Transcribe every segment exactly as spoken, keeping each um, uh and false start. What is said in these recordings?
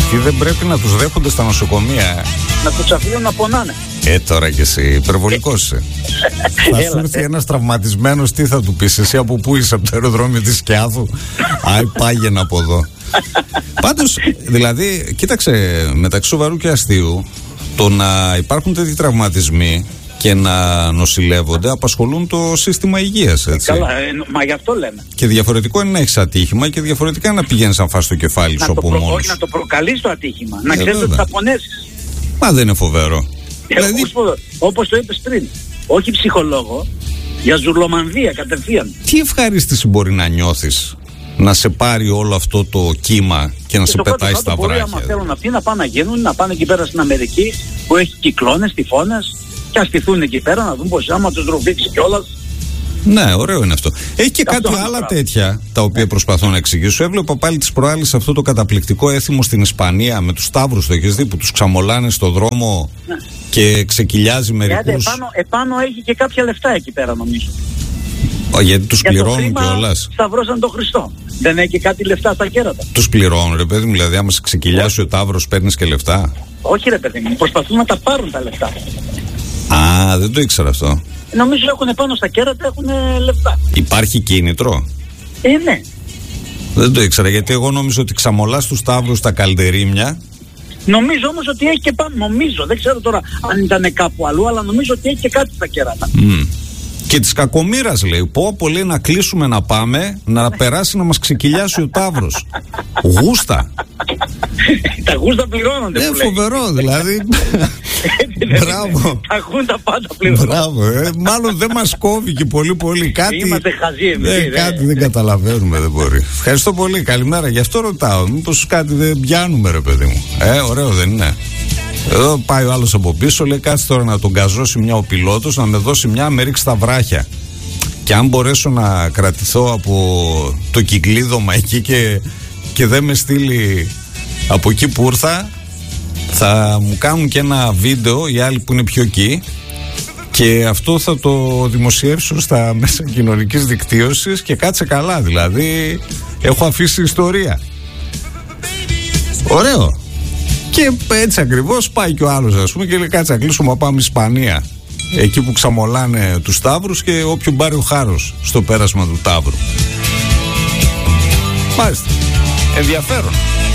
αυτοί δεν πρέπει να τους δέχονται στα νοσοκομεία. Να τους αφήνουν να πονάνε. Ε, τώρα κι εσύ, υπερβολικός είσαι. Θα σου έρθει ένας τραυματισμένος, τι θα του πεις? Εσύ από πού είσαι? Από το αεροδρόμιο της Σκιάθου? Άι, πάγαινε από εδώ. Πάντως, δηλαδή, κοίταξε, μεταξύ σοβαρού και αστείου, το να υπάρχουν τέτοιοι τραυματισμοί και να νοσηλεύονται απασχολούν το σύστημα υγείας, έτσι. Καλά, ε, μα γι' αυτό λέμε. Και διαφορετικό είναι να έχεις ατύχημα και διαφορετικά να πηγαίνεις να φας το κεφάλι σου από προ... μόνος. Όχι, να το προκαλείς το ατύχημα. Να ε, ξέρεις ότι θα πονέσεις. Μα δεν είναι φοβερό. Ε, δηλαδή... όπως, όπως το είπες πριν, όχι ψυχολόγο, για ζουρλομανδία κατευθείαν. Τι ευχαρίστηση μπορεί να νιώθεις να σε πάρει όλο αυτό το κύμα και να και σε πετάει στα βράχια? Άμα θέλουν αυτοί να πάνε να γίνουν, να πάνε εκεί πέρα στην Αμερική που έχει κυκλώνες, τυφώνες, και αστηθούν εκεί πέρα να δουν πως άμα τους ρουφήξει κιόλας. Ναι, ωραίο είναι αυτό. Έχει και αυτό κάτι άλλα τέτοια τα οποία προσπαθώ να εξηγήσω. Έβλεπα πάλι τις προάλλες αυτό το καταπληκτικό έθιμο στην Ισπανία με τους σταύρους, το έχεις δει, που τους ξαμολάνε στο δρόμο, ναι, και ξεκυλιάζει μερικούς. Γιατί επάνω, επάνω έχει και κάποια λεφτά εκεί πέρα, νομίζω. Ο, γιατί τους για πληρώνουν κιόλας. Σταυρώσαν τον Χριστό. Δεν έχει και κάτι λεφτά στα κέρατα. Τους πληρώνουν, ρε παιδί μου, δηλαδή άμα σε ξεκυλιάσει ο ταύρος παίρνεις και λεφτά? Όχι, ρε παιδί μου, προσπαθούν να τα πάρουν τα λεφτά. Α, δεν το ήξερα αυτό. Νομίζω έχουν πάνω στα κέρατα, έχουν λεφτά. Υπάρχει κίνητρο? Ε, ναι. Δεν το ήξερα, γιατί εγώ νόμιζα ότι ξαμολάς τους ταύρους στα καλντερίμια. Νομίζω όμως ότι έχει και πάνω, νομίζω, δεν ξέρω τώρα αν ήταν κάπου αλλού, αλλά νομίζω ότι έχει και κάτι στα κέρατα. Mm. Και της κακομοίρας λέει, πω πολύ να κλείσουμε να πάμε, να περάσει να μας ξεκυλιάσει ο ταύρος. Γούστα. Τα γούστα πληρώνονται. Ναι, φοβερό δηλαδή. Μπράβο. Τα γούστα πάντα πληρώνονται. Μπράβο, ε. Μάλλον δεν μας κόβει και πολύ πολύ κάτι. Είμαστε χαζοί εμείς. Ναι, κάτι δεν καταλαβαίνουμε, δεν μπορεί. Ευχαριστώ πολύ, καλημέρα. Γι' αυτό ρωτάω, μήπως κάτι δεν πιάνουμε, ρε παιδί μου? Ε, ωραίο δεν είναι? Εδώ πάει ο άλλος από πίσω, λέει κάτσε τώρα να τον καζώσει μια ο πιλότος, να με δώσει μια, με ρίξει τα βράχια. Και αν μπορέσω να κρατηθώ από το κυκλίδωμα εκεί και, και δεν με στείλει από εκεί που ήρθα, θα μου κάνουν και ένα βίντεο οι άλλοι που είναι πιο εκεί και αυτό θα το δημοσιεύσω στα μέσα κοινωνικής δικτύωσης και κάτσε καλά, δηλαδή έχω αφήσει ιστορία. Ωραίο. Και έτσι ακριβώς πάει και ο άλλος, ας πούμε, και λέει κάτσε να κλείσουμε, πάμε Ισπανία, εκεί που ξαμολάνε τους ταύρους και όποιον πάρει ο χάρος στο πέρασμα του ταύρου. Μάλιστα. Ενδιαφέρον.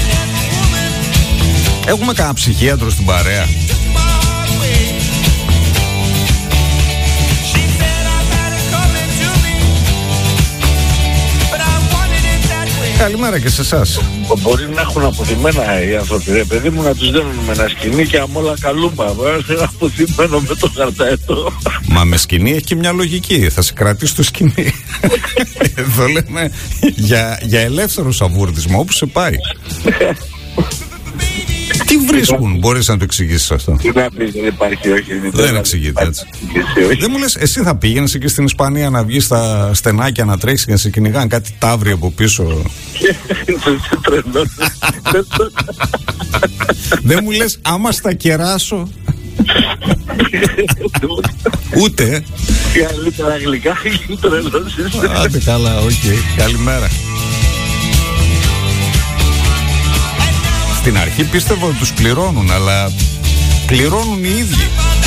Έχουμε κανένα ψυχίατρο στην παρέα? Καλημέρα και σε εσάς. Μπορεί να έχουν αποθυμένα οι άνθρωποι, ρε παιδί μου, να τους δίνουν με ένα σκηνή και αμόλα καλούμπα. Μπορεί να αποθυμένο με το χαρταέτο. Μα με σκηνή έχει και μια λογική. Θα σε κρατήσει το σκηνή. Εδώ λέμε για, για ελεύθερο σαβούρδισμα, όπου σε πάει. Τι βρίσκουν, μπορείς να το εξηγήσεις αυτό? Τι να πεις, δεν υπάρχει, όχι. Δεν εξηγείται έτσι. Δεν μου λες, εσύ θα πήγαινες εκεί στην Ισπανία να βγεις στα στενάκια να τρέξεις και να σε κυνηγάνε κάτι ταύροι από πίσω? Δεν μου λες, άμα στα κεράσω? Ούτε. Καλύτερα γλυκά και τρελός. Άντε καλά, οκ. Καλημέρα. Στην αρχή πίστευα ότι τους πληρώνουν, αλλά πληρώνουν οι ίδιοι.